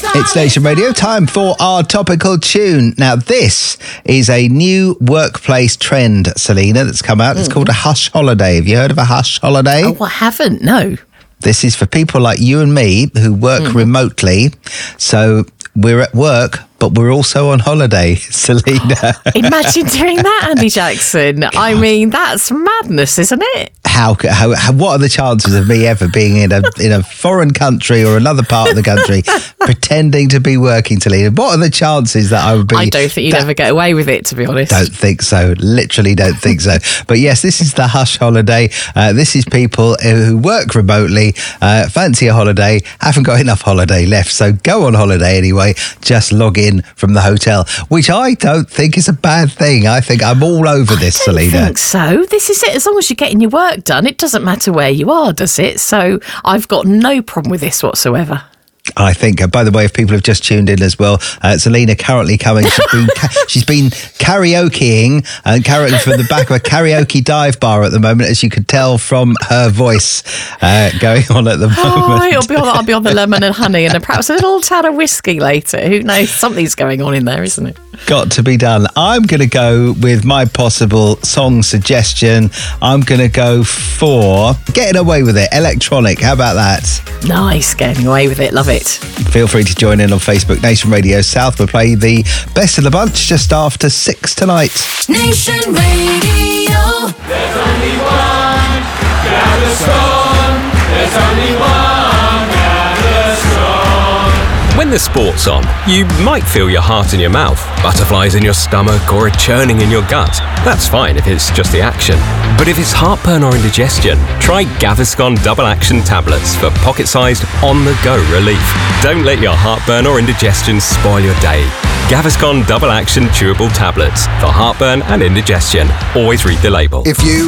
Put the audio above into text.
It's Nation Radio, time for our topical tune. Now, this is a new workplace trend, Selena, that's come out. It's called a hush holiday. Have you heard of a hush holiday? Oh, I haven't, no. This is for people like you and me who work remotely. So we're at work, but we're also on holiday, Selena. Imagine doing that, Andy Jackson. I mean, that's madness, isn't it? How what are the chances of me ever being in a foreign country or another part of the country pretending to be working, Selena? What are the chances that I would be? I don't think you'd ever get away with it, to be honest. Don't think so. Literally don't think so. But yes, this is the hush holiday. This is people who work remotely, fancy a holiday, haven't got enough holiday left. So go on holiday anyway. Just log in from the hotel, which I don't think is a bad thing. I think I'm all over this, Selena. I think so. This is it. As long as you're getting your work done, it doesn't matter where you are, does it? So I've got no problem with this whatsoever. I think, by the way, if people have just tuned in as well, Selena currently coming. She's been karaokeing and from the back of a karaoke dive bar at the moment, as you could tell from her voice going on at the moment. I'll be on the lemon and honey and perhaps a little tad of whiskey later. Who knows? Something's going on in there, isn't it? Got to be done. I'm going to go with my possible song suggestion. I'm going to go for Getting Away With It, electronic. How about that? Nice, Getting Away With It. Love it. Feel free to join in on Facebook, Nation Radio South. We'll play the best of the bunch just after 6 tonight. Nation Radio. There's only one Gaviscon. There's only one Gaviscon. When the sport's on, you might feel your heart in your mouth, butterflies in your stomach, or a churning in your gut. That's fine if it's just the action. But if it's heartburn or indigestion, try Gaviscon Double Action Tablets for pocket-sized, on-the-go relief. Don't let your heartburn or indigestion spoil your day. Gaviscon Double Action Chewable Tablets for heartburn and indigestion. Always read the label. If you